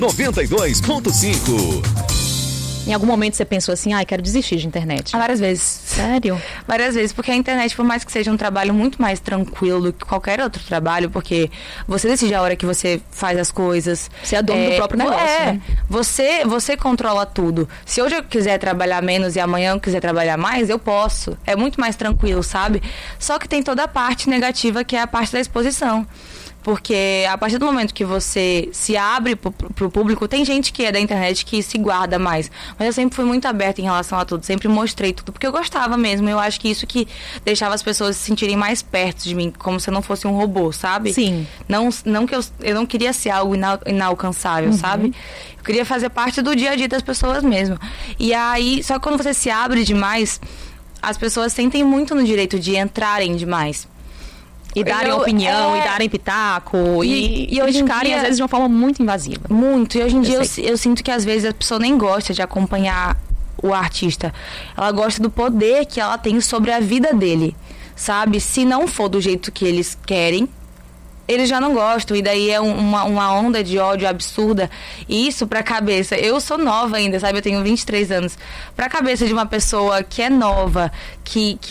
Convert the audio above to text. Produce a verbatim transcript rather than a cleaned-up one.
noventa e dois ponto cinco. Em algum momento você pensou assim, ai, quero desistir de internet? Várias vezes. Sério? Várias vezes, porque a internet, por mais que seja um trabalho muito mais tranquilo do que qualquer outro trabalho, porque você decide a hora que você faz as coisas. Você é dono é, do próprio negócio, é, né? Você, você controla tudo. Se hoje eu quiser trabalhar menos e amanhã eu quiser trabalhar mais, eu posso. É muito mais tranquilo, sabe? Só que tem toda a parte negativa, que é a parte da exposição. Porque a partir do momento que você se abre pro, pro público, tem gente que é da internet que se guarda mais. Mas eu sempre fui muito aberta em relação a tudo, sempre mostrei tudo, porque eu gostava mesmo. Eu acho que isso que deixava as pessoas se sentirem mais perto de mim, como se eu não fosse um robô, sabe? Sim. Não, não que eu, eu não queria ser algo ina, inalcançável, uhum. sabe? Eu queria fazer parte do dia a dia das pessoas mesmo. E aí, só que quando você se abre demais, as pessoas sentem muito no direito de entrarem demais. E darem eu, opinião, é... e darem pitaco, e, e, e hoje criticarem, dia, às vezes, de uma forma muito invasiva. Muito, e hoje em eu dia eu, eu, eu sinto que às vezes a pessoa nem gosta de acompanhar o artista. Ela gosta do poder que ela tem sobre a vida dele, sabe? Se não for do jeito que eles querem, eles já não gostam, e daí é uma, uma onda de ódio absurda. E isso pra cabeça, eu sou nova ainda, sabe? Eu tenho vinte e três anos. Pra cabeça de uma pessoa que é nova, que... que